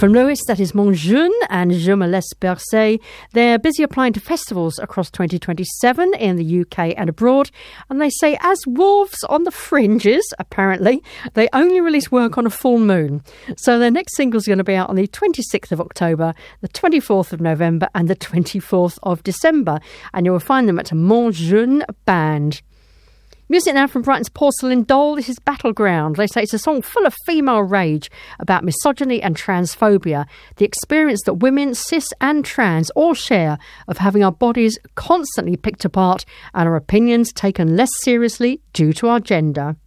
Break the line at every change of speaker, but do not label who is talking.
From Lewis, that is Mon Jeune and Je me laisse bercer. They're busy applying to festivals across 2027 in the UK and abroad. And they say, as wolves on the fringes, apparently, they only release work on a full moon. So their next single is going to be out on the 26th of October, the 24th of November and the 24th of December. And you will find them at Mon Jeune Band. Music now from Brighton's Porcelain Doll. This is Battleground. They say it's a song full of female rage about misogyny and transphobia, the experience that women, cis and trans, all share of having our bodies constantly picked apart and our opinions taken less seriously due to our gender.